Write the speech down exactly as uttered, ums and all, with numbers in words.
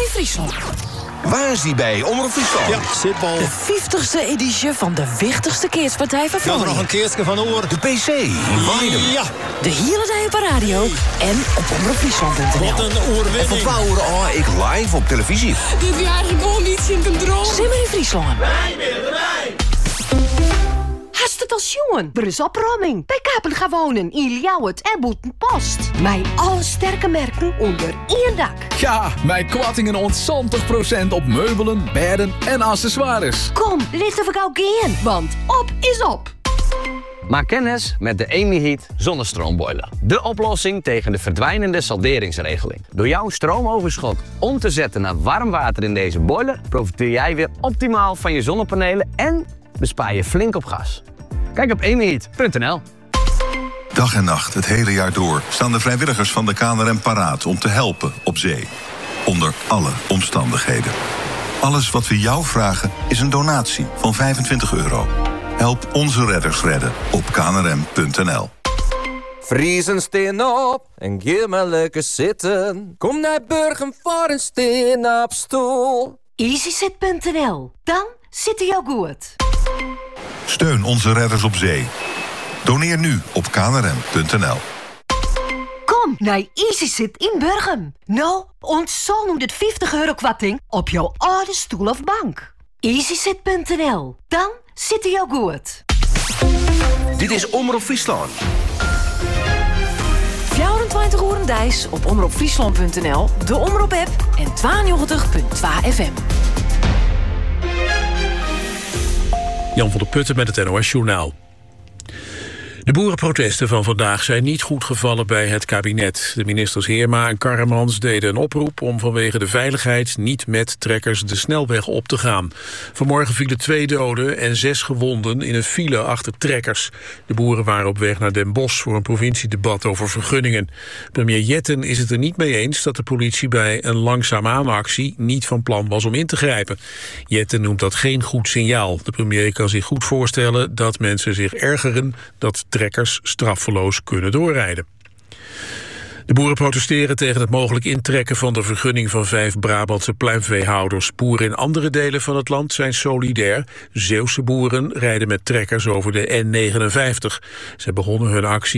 Friesland. Waar is die bij Omroep Friesland? Ja, zitbal. De vijftigste editie van de wichtigste keerspartij van Vlaanderen. nog een keertje van oor. De P C. Ja. De hele dag op radio en op omroep friesland punt n l. Wat een oorwinning. En van twaalf uur oh, ik live op televisie. Dit is eigenlijk gewoon iets in de droom. Simmer in Friesland. Wij willen erbij. Hast het als jongen? Er is opruiming. Bij Kapel gaan wonen in Ljouwert en Boetenpost. Mijn alle sterke merken onder één dak. Ja, mijn kwattingen ontzontig procent op meubelen, bedden en accessoires. Kom, lichten we gauw gaan, want op is op. Maak kennis met de Emi-Heat zonnestroomboiler. De oplossing tegen de verdwijnende salderingsregeling. Door jouw stroomoverschot om te zetten naar warm water in deze boiler profiteer jij weer optimaal van je zonnepanelen en bespaar je flink op gas. Kijk op emi heat punt n l. Dag en nacht, het hele jaar door, staan de vrijwilligers van de K N R M paraat om te helpen op zee. Onder alle omstandigheden. Alles wat we jou vragen is een donatie van vijfentwintig euro. Help onze redders redden op k n r m punt n l. Vriezen steen op en geef maar lekker zitten. Kom naar Burgum voor een steen op stoel. easyzet punt n l. Dan zit jou goed. Steun onze redders op zee. Doneer nu op k n r m punt n l. Kom naar easyzet in Burgum. Nou, ontzol honderdvijftig euro kwatting op jouw oude stoel of bank. easyzet punt n l. Dan zit jou goed. Dit is Omroep Friesland. vierentwintig uur Dijs op omroep friesland punt n l, de Omroep-app en tweeënnegentig punt twee F M. Jan van der Putten met het N O S-journaal. De boerenprotesten van vandaag zijn niet goed gevallen bij het kabinet. De ministers Heerma en Karremans deden een oproep om vanwege de veiligheid niet met trekkers de snelweg op te gaan. Vanmorgen vielen twee doden en zes gewonden in een file achter trekkers. De boeren waren op weg naar Den Bosch voor een provinciedebat over vergunningen. Premier Jetten is het er niet mee eens dat de politie bij een langzaamaan-actie niet van plan was om in te grijpen. Jetten noemt dat geen goed signaal. De premier kan zich goed voorstellen dat mensen zich ergeren dat trekkers straffeloos kunnen doorrijden. De boeren protesteren tegen het mogelijk intrekken van de vergunning van vijf Brabantse pluimveehouders. Boeren in andere delen van het land zijn solidair. Zeeuwse boeren rijden met trekkers over de N negenenvijftig. Ze begonnen hun actie